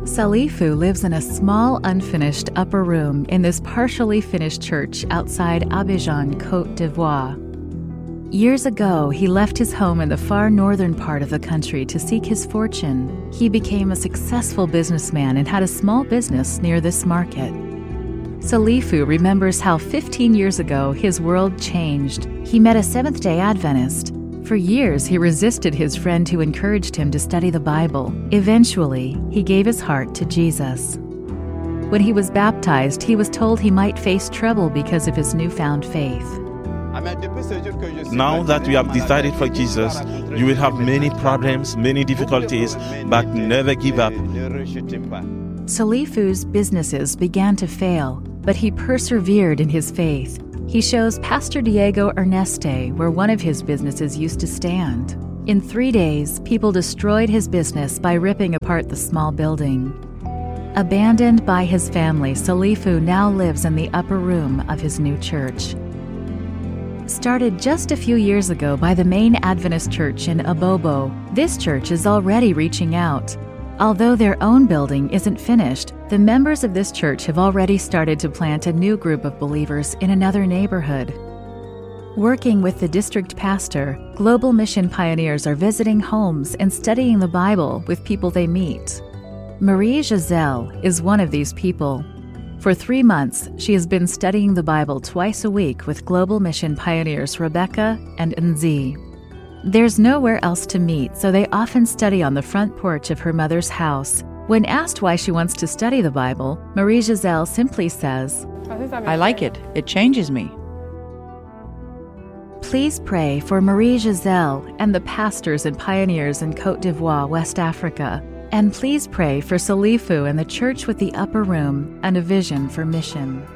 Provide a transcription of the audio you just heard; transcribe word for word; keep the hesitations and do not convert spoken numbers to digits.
Salifu lives in a small, unfinished upper room in this partially finished church outside Abidjan, Côte d'Ivoire. Years ago, he left his home in the far northern part of the country to seek his fortune. He became a successful businessman and had a small business near this market. Salifu remembers how fifteen years ago his world changed. He met a Seventh-day Adventist. For years, he resisted his friend who encouraged him to study the Bible. Eventually, he gave his heart to Jesus. When he was baptized, he was told he might face trouble because of his newfound faith. Now that you have decided for Jesus, you will have many problems, many difficulties, but never give up. Salifu's businesses began to fail, but he persevered in his faith. He shows Pastor Diego Erneste where one of his businesses used to stand. In three days, people destroyed his business by ripping apart the small building. Abandoned by his family, Salifu now lives in the upper room of his new church. Started just a few years ago by the main Adventist church in Abobo, this church is already reaching out. Although their own building isn't finished, the members of this church have already started to plant a new group of believers in another neighborhood. Working with the district pastor, Global Mission Pioneers are visiting homes and studying the Bible with people they meet. Marie Giselle is one of these people. For three months, she has been studying the Bible twice a week with Global Mission Pioneers Rebecca and Nzi. There's nowhere else to meet, so they often study on the front porch of her mother's house. When asked why she wants to study the Bible, Marie Giselle simply says, I like it. It changes me. Please pray for Marie Giselle and the pastors and pioneers in Côte d'Ivoire, West Africa. And please pray for Salifu and the church with the upper room and a vision for mission.